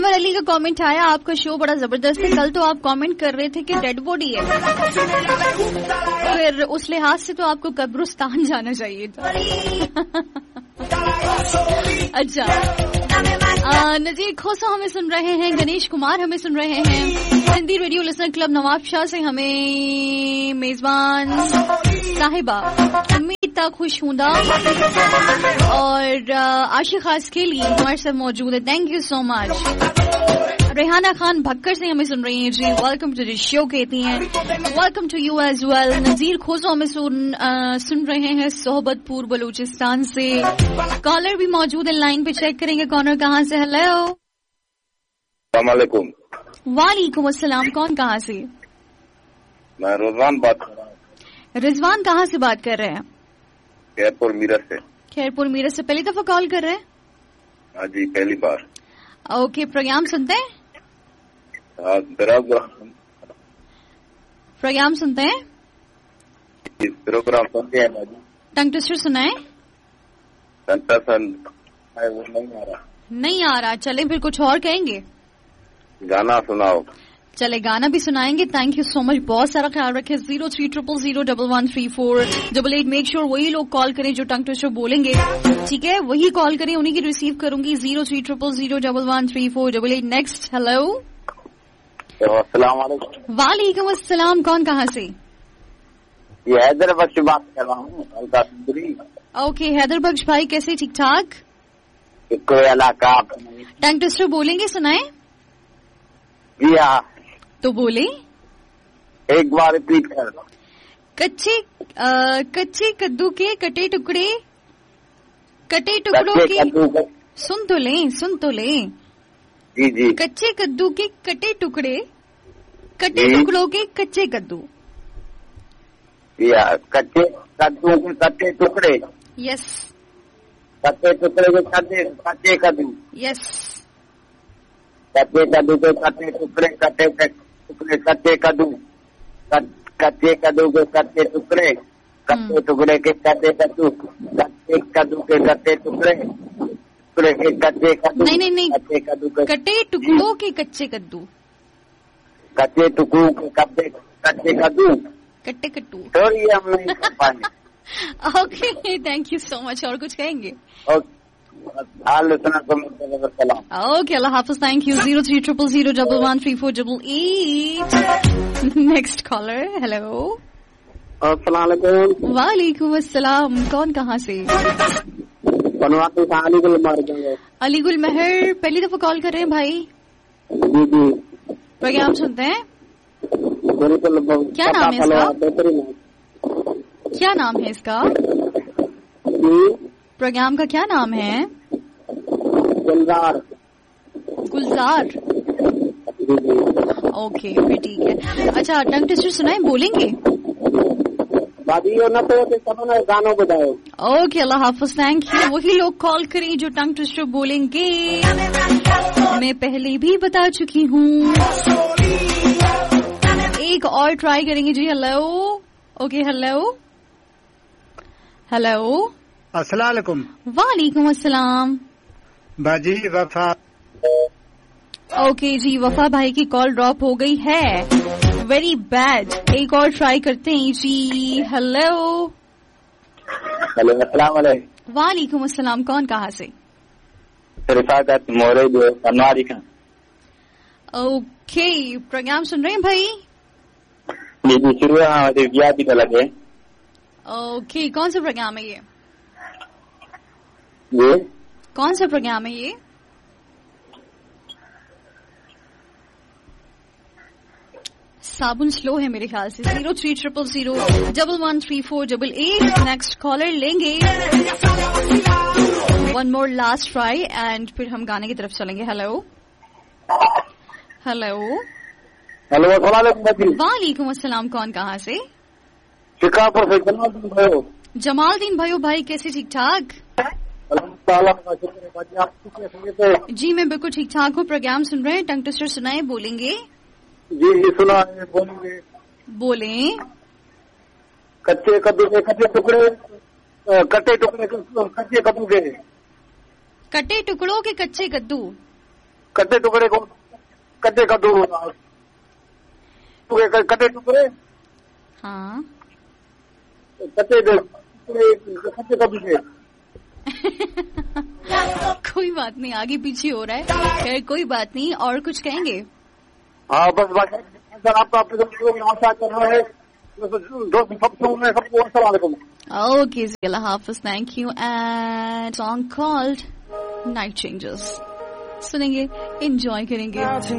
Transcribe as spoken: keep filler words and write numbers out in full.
अनवर अली का कमेंट आया, आपका शो बड़ा जबरदस्त है। कल तो आप कमेंट कर रहे थे कि डेड बॉडी है, फिर उस लिहाज से तो आपको कब्रिस्तान जाना चाहिए था। अच्छा, नजीर खोसा हमें सुन रहे हैं, गणेश कुमार हमें सुन रहे हैं, Hindi radio listener club Nawabshah से हमें मेजबान साहिबा उम्मीद खुशहुदा और आशिक खास के लिए हमारे साथ मौजूद है। Thank you so much. Rehana Khan Bhakkar से हमें सुन रही हैं जी, वेलकम टू द शो कहती हैं, welcome to you as well. नजीर खोसो हमें सुन आ, सुन रहे हैं सोहबतपुर बलूचिस्तान से। कॉलर भी मौजूद है लाइन पे, चेक करेंगे कॉलर कहाँ से। हेलो, अस्सलाम वालेकुम। वालेकुम अस्सलाम, कौन कहाँ से? मैं रिजवान बात कर रहा हूँ। रिजवान कहाँ से बात कर रहे हैं? खैरपुर मीरठ से। खैरपुर मीरठ से पहली दफा कॉल कर रहे हैं? हाँ जी, पहली बार। ओके, प्रोग्राम सुनते हैं? प्रोग्राम सुनते हैं? प्रोग्राम सुनते हैं बाजी। टंग ट्विस्टर सुनाए? टंग ट्विस्टर नहीं आ रहा। नहीं आ रहा, चले फिर कुछ और कहेंगे? गाना सुनाओ। चले गाना भी सुनाएंगे। थैंक यू सो मच, बहुत सारा ख्याल रखें। Zero three triple zero double one three four double eight make sure वही लोग कॉल करें जो टंग ट्विस्टर बोलेंगे, ठीक है? वही कॉल करें, उन्हीं की रिसीव करूंगी। Zero three triple zero double one three four double eight. Next, hello. अस्सलाम वालेकुम। वालेकुम अस्सलाम, कौन कहाँ से? ये हैदर बख्श बात कर रहा हूँ। ओके, हैदर बख्श भाई कैसे, ठीक ठाक? कोई इलाका टंग ट्विस्टर बोलेंगे, सुनाए? जी हाँ, तो बोले एक बार रिपीट कर। कच्चे आ, कच्चे कद्दू के कटे टुकड़े, कटे टुकड़ों के, सुन तो लें सुन तो लें जी जी। कच्चे कद्दू के कटे टुकड़े, कटे टुकड़ों के कच्चे कद्दू। या कच्चे कद्दू के कच्चे टुकड़े। यस, कच्चे टुकड़े के कच्चे कच्चे कद्दू। यस, कच्चे कद्दू के कच्चे टुकड़े, कच्चे टुकड़े कच्चे कद्दू, कच्चे कद्दू के कच्चे टुकड़े, कच्चे टुकड़े के कच्चे कद्दू, कच्चे कद्दू के कच्चे टुकड़े, टुकड़े के कच्चे कद्दू। नहीं नहीं नहीं, कच्चे कद्दू के कटे टुकड़ों के कच्चे कद्दू, कच्चे टुकड़ों के कच्चे कच्चे कद्दू, कट्टे कट्टू। सॉरी, हम नहीं कर पाएंगे। Okay, thank you so much. और कुछ कहेंगे? Okay, Allah Hafiz, thank you. Zero three triple zero double one three four double eight. Next collar, hello. अस्सलाम वालेकुम। वालेकुम अस्सलाम, कौन कहाँ से? अलीगुल महर। अलीगुल महर, पहली दफा कॉल कर रहे हैं भाई? जी जी। प्रोग्राम सुनते हैं? बिल्कुल। क्या नाम है इसका? क्या नाम है इसका? प्रोग्राम का क्या नाम है? गुलजार। गुलजार, ओके फिर ठीक है। अच्छा, टंग ट्विस्टर सुनाए, बोलेंगे? गानों बजाओ। Okay, Allah Hafiz, thank you. वही लोग कॉल करें जो टंग ट्विस्टर बोलेंगे, मैं पहले भी बता चुकी हूँ। एक और ट्राई करेंगे जी। Hello, okay, hello hello. अस्सलाम वालेकुम। वालेकुम अस्सलाम। बाजी वफा। ओके जी, वफा भाई की कॉल ड्रॉप हो गई है, वेरी बैड। एक और ट्राई करते हैं जी। हेलो। हेलो, अस्सलाम वालेकुम। वालेकुम अस्सलाम, कौन कहाँ से? रिफाकत मोरेद बनवारी का। ओके, प्रोग्राम सुन रहे हैं भाई? जी जी, शुरू है भी लगे। ओके, कौन सा प्रोग्राम है ये? ये कौन सा प्रोग्राम है ये? साबुन स्लो है मेरे ख्याल से। Zero three triple zero double one three four double eight. Next collar लेंगे, one more last try and फिर हम गाने की तरफ चलेंगे। Hello hello. हेलो, अस्सलाम वालेकुम अस्सलाम, कौन कहाँ से? शिकापुर से जमालदीन भाई। जमालदीन भाई भाई कैसे, ठीक ठाक? जी मैं बिल्कुल ठीक ठाक हूँ। प्रोग्राम सुन रहे हैं, टंग ट्विस्टर सुनाए, बोलेंगे? जी जी सुना है, बोलेंगे। बोलें। कच्चे कद्दू के कच्चे टुकड़े, कट्टे टुकड़े कच्चे कद्दू के, कटे टुकड़ों के कच्चे कद्दू, कच्चे टुकड़े को कच्चे कद्दू कच्चे टुकड़े हाँ कच्चे कच्चे कद्दू के कोई बात नहीं, आगे पीछे हो रहा है, खैर कोई बात नहीं। और कुछ कहेंगे? हाँ बस बात सर, आपका आशा कर रहा है दोस्त सबको अस्सलाम वालेकुम। Okay Allah Hafiz, thank you. And song called night changers सुनेंगे, एंजॉय करेंगे।